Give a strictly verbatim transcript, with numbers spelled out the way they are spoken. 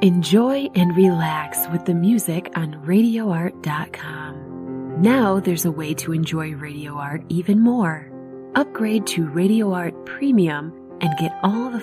Enjoy and relax with the music on radio art dot com. Now there's a way to enjoy Radio Art even more. Upgrade to Radio Art Premium and get all the